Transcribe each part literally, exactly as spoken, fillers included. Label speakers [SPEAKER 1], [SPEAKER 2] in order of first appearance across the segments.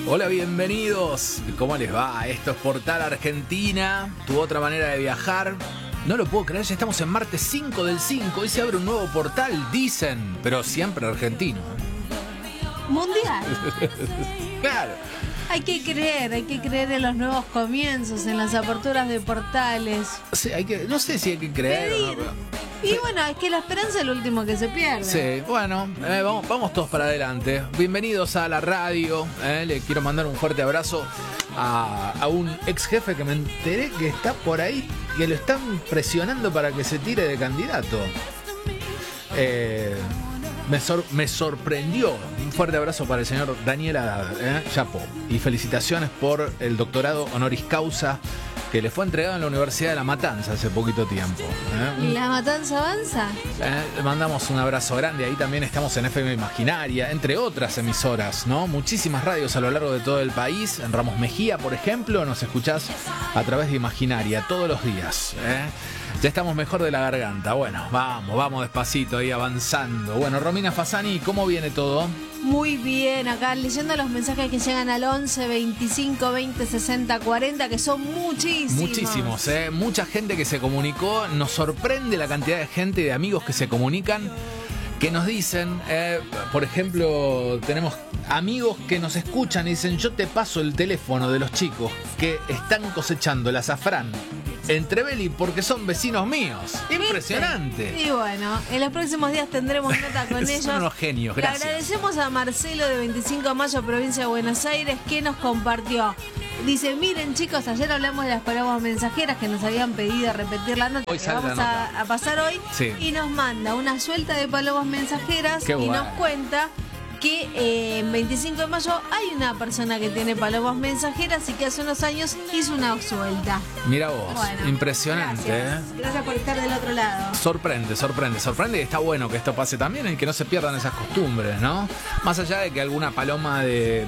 [SPEAKER 1] Hola, bienvenidos. ¿Cómo les va? Esto es Portal Argentina, tu otra manera de viajar. No lo puedo creer, ya estamos en martes cinco del cinco. Hoy se abre un nuevo portal, dicen, pero siempre argentino.
[SPEAKER 2] Mundial.
[SPEAKER 1] Claro.
[SPEAKER 2] Hay que creer, hay que creer en los nuevos comienzos, en las aperturas de portales.
[SPEAKER 1] Sí, hay que, no sé si hay que creer
[SPEAKER 2] Pedir.
[SPEAKER 1] o no, pero...
[SPEAKER 2] Y bueno, es que la esperanza es lo último que se pierde.
[SPEAKER 1] Sí, bueno, eh, vamos, vamos todos para adelante. Bienvenidos a la radio. Eh, le quiero mandar un fuerte abrazo a, a un ex jefe que me enteré que está por ahí, que lo están presionando para que se tire de candidato. Eh, me, sor, me sorprendió. Un fuerte abrazo para el señor Daniel Haddad, eh, Chapo. Y felicitaciones por el doctorado honoris causa que le fue entregado en la Universidad de La Matanza hace poquito tiempo. ¿eh?
[SPEAKER 2] ¿Y la matanza avanza?
[SPEAKER 1] Eh, le mandamos un abrazo grande. Ahí también estamos en F M Imaginaria, entre otras emisoras, ¿no? Muchísimas radios a lo largo de todo el país. En Ramos Mejía, por ejemplo, nos escuchás a través de Imaginaria todos los días. ¿eh? Ya estamos mejor de la garganta. Bueno, vamos, vamos despacito ahí avanzando. Bueno, Romina Fasani, ¿cómo viene todo?
[SPEAKER 2] Muy bien, acá leyendo los mensajes que llegan al once, veinticinco, veinte, sesenta, cuarenta, que son muchísimos.
[SPEAKER 1] Muchísimos, ¿eh? Mucha gente que se comunicó. Nos sorprende la cantidad de gente, de amigos que se comunican, que nos dicen, eh, por ejemplo, tenemos amigos que nos escuchan y dicen: yo te paso el teléfono de los chicos que están cosechando el azafrán en Trevelin porque son vecinos míos. Impresionante.
[SPEAKER 2] Y bueno, en los próximos días tendremos nota con ellos.
[SPEAKER 1] Son unos genios,
[SPEAKER 2] Le
[SPEAKER 1] gracias.
[SPEAKER 2] agradecemos a Marcelo de veinticinco de mayo, provincia de Buenos Aires, que nos compartió. Dice: miren, chicos, ayer hablamos de las palomas mensajeras que nos habían pedido repetir la nota
[SPEAKER 1] Hoy
[SPEAKER 2] que
[SPEAKER 1] sale
[SPEAKER 2] vamos
[SPEAKER 1] la
[SPEAKER 2] a, a pasar hoy.
[SPEAKER 1] Sí.
[SPEAKER 2] Y nos manda una suelta de palomas mensajeras.
[SPEAKER 1] Qué
[SPEAKER 2] y
[SPEAKER 1] bueno.
[SPEAKER 2] nos cuenta que eh, en veinticinco de mayo hay una persona que tiene palomas mensajeras y que hace unos años hizo una suelta.
[SPEAKER 1] Mira vos,
[SPEAKER 2] Bueno,
[SPEAKER 1] impresionante,
[SPEAKER 2] gracias.
[SPEAKER 1] ¿eh?
[SPEAKER 2] Gracias por estar del otro lado.
[SPEAKER 1] Sorprende, sorprende, sorprende y está bueno que esto pase también y que no se pierdan esas costumbres, ¿no? Más allá de que alguna paloma de,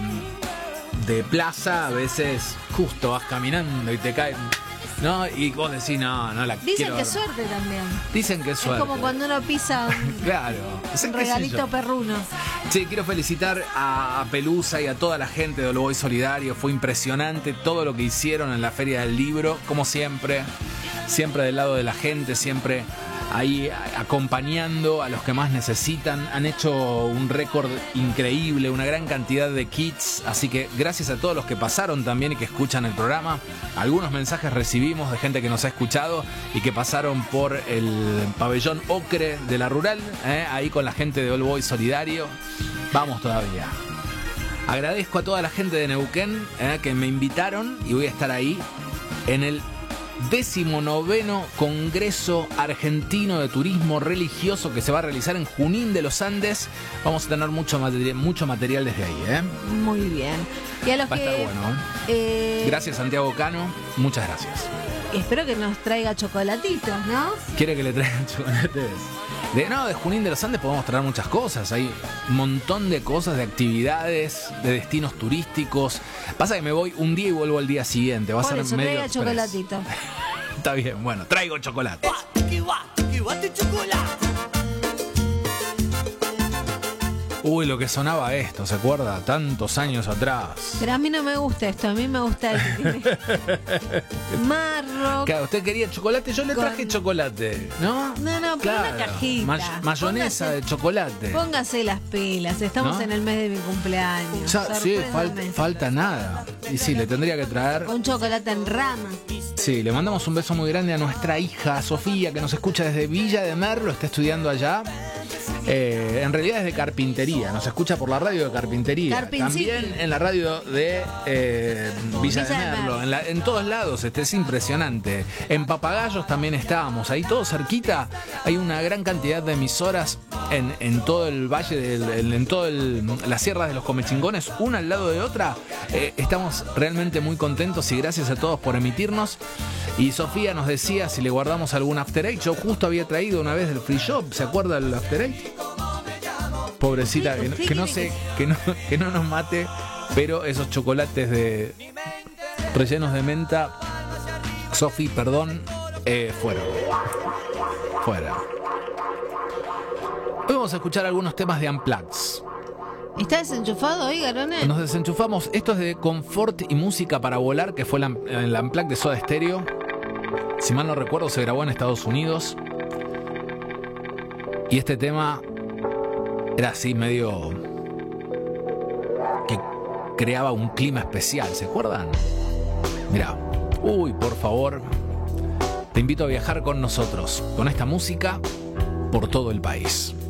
[SPEAKER 1] de plaza a veces justo vas caminando y te cae, ¿no? Y vos decís, no, no la
[SPEAKER 2] Dicen
[SPEAKER 1] quiero
[SPEAKER 2] que
[SPEAKER 1] ver.
[SPEAKER 2] suerte también.
[SPEAKER 1] Dicen que es
[SPEAKER 2] Es
[SPEAKER 1] suerte.
[SPEAKER 2] como cuando uno pisa un,
[SPEAKER 1] Claro. Sí,
[SPEAKER 2] un
[SPEAKER 1] qué sé
[SPEAKER 2] regalito
[SPEAKER 1] yo.
[SPEAKER 2] perruno.
[SPEAKER 1] Sí, quiero felicitar a Pelusa y a toda la gente de All Boys Solidario. Fue impresionante todo lo que hicieron en la Feria del Libro, como siempre. Siempre del lado de la gente, siempre ahí acompañando a los que más necesitan. Han hecho un récord increíble, una gran cantidad de kits. Así que gracias a todos los que pasaron también y que escuchan el programa. Algunos mensajes recibimos de gente que nos ha escuchado y que pasaron por el pabellón Ocre de la Rural, ¿eh? Ahí con la gente de All Boys Solidario. Vamos todavía. Agradezco a toda la gente de Neuquén, ¿eh? Que me invitaron y voy a estar ahí en el decimonoveno Congreso Argentino de Turismo Religioso que se va a realizar en Junín de los Andes. Vamos a tener mucho material, mucho material desde ahí, ¿eh?
[SPEAKER 2] Muy bien. Y a los
[SPEAKER 1] Va a
[SPEAKER 2] que,
[SPEAKER 1] estar bueno, ¿eh?
[SPEAKER 2] eh,
[SPEAKER 1] Gracias, Santiago Cano. Muchas gracias.
[SPEAKER 2] espero que nos traiga chocolatitos, ¿no?
[SPEAKER 1] ¿Quiere que le traigan chocolates? De, no, de Junín de los Andes podemos traer muchas cosas. Hay un montón de cosas, de actividades, de destinos turísticos. Pasa que me voy un día y vuelvo al día siguiente. Va a
[SPEAKER 2] Por
[SPEAKER 1] ser
[SPEAKER 2] eso,
[SPEAKER 1] medio
[SPEAKER 2] traiga
[SPEAKER 1] express.
[SPEAKER 2] chocolatitos.
[SPEAKER 1] Está bien, bueno, traigo chocolate. Uy, lo que sonaba esto, ¿se acuerda? Tantos años atrás.
[SPEAKER 2] Pero a mí no me gusta esto, a mí me gusta el marro.
[SPEAKER 1] Claro, usted quería chocolate, yo le
[SPEAKER 2] Con-
[SPEAKER 1] traje chocolate, ¿no?
[SPEAKER 2] No, no, pero una cajita.
[SPEAKER 1] May- mayonesa
[SPEAKER 2] Póngase-
[SPEAKER 1] de chocolate.
[SPEAKER 2] Póngase las pilas, estamos
[SPEAKER 1] ¿No?
[SPEAKER 2] en el mes de mi cumpleaños.
[SPEAKER 1] Ya, sí,
[SPEAKER 2] Sorpréndame.
[SPEAKER 1] fal- falta nada. Y sí, le tendría que traer.
[SPEAKER 2] Un chocolate en rama.
[SPEAKER 1] Sí, le mandamos un beso muy grande a nuestra hija Sofía, que nos escucha desde Villa de Merlo, está estudiando allá. Eh, en realidad es de carpintería, nos escucha por la radio de carpintería.
[SPEAKER 2] Carpin
[SPEAKER 1] También
[SPEAKER 2] City.
[SPEAKER 1] en la radio de eh, Villa,
[SPEAKER 2] Villa
[SPEAKER 1] de
[SPEAKER 2] de
[SPEAKER 1] Merlo,
[SPEAKER 2] Merlo.
[SPEAKER 1] en, la- en todos lados, este es impresionante. En Papagayos también estábamos, ahí todo cerquita, hay una gran cantidad de emisoras en, en todo el valle, del, el- en todas las sierras de los Comechingones, una al lado de otra. Eh, estamos realmente muy contentos y gracias a todos por emitirnos. Y Sofía nos decía si le guardamos algún After Eight. Yo justo había traído una vez del Free Shop, ¿se acuerda del After Eight? Pobrecita, que, no- que no sé, que no, que no nos mate, pero esos chocolates de rellenos de menta, Sofi, perdón, eh, fueron. Fuera. Hoy vamos a escuchar algunos temas de Unplugged.
[SPEAKER 2] ¿Está desenchufado hoy, Garone?
[SPEAKER 1] Nos desenchufamos. Esto es de Confort y Música para Volar, que fue la, la Unplugged de Soda Stereo. Si mal no recuerdo, se grabó en Estados Unidos. Y este tema era así medio... que creaba un clima especial, ¿se acuerdan? Mirá, uy, por favor, te invito a viajar con nosotros, con esta música, por todo el país.